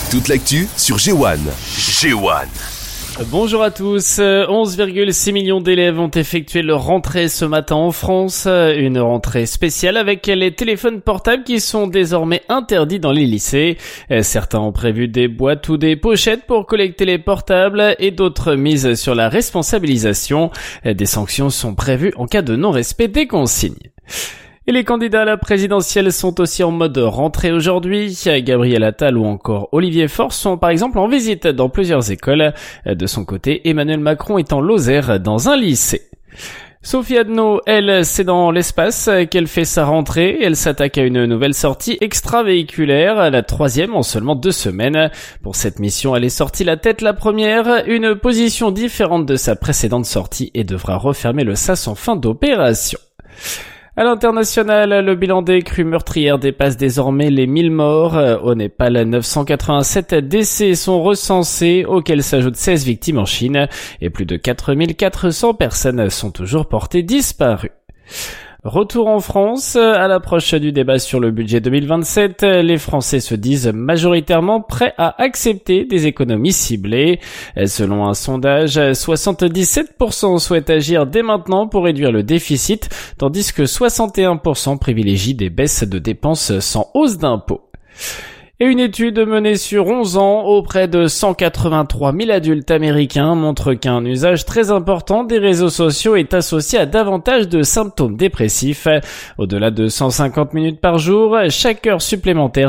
Toute l'actu sur G1. Bonjour à tous. 11,6 millions d'élèves ont effectué leur rentrée ce matin en France. Une rentrée spéciale avec les téléphones portables qui sont désormais interdits dans les lycées. Certains ont prévu des boîtes ou des pochettes pour collecter les portables et d'autres misent sur la responsabilisation. Des sanctions sont prévues en cas de non-respect des consignes. Et les candidats à la présidentielle sont aussi en mode rentrée aujourd'hui. Gabriel Attal ou encore Olivier Faure sont par exemple en visite dans plusieurs écoles. De son côté, Emmanuel Macron est en Lozère dans un lycée. Sophie Adno, elle, c'est dans l'espace qu'elle fait sa rentrée. Elle s'attaque à une nouvelle sortie extravéhiculaire, la 3e en seulement 2 semaines. Pour cette mission, elle est sortie la tête la première, une position différente de sa précédente sortie et devra refermer le sas en fin d'opération. À l'international, le bilan des crues meurtrières dépasse désormais les 1000 morts. Au Népal, 987 décès sont recensés, auxquels s'ajoutent 16 victimes en Chine, et plus de 4400 personnes sont toujours portées disparues. Retour en France, à l'approche du débat sur le budget 2027, les Français se disent majoritairement prêts à accepter des économies ciblées. Selon un sondage, 77% souhaitent agir dès maintenant pour réduire le déficit, tandis que 61% privilégient des baisses de dépenses sans hausse d'impôts. Et une étude menée sur 11 ans auprès de 183 000 adultes américains montre qu'un usage très important des réseaux sociaux est associé à davantage de symptômes dépressifs. Au-delà de 150 minutes par jour, chaque heure supplémentaire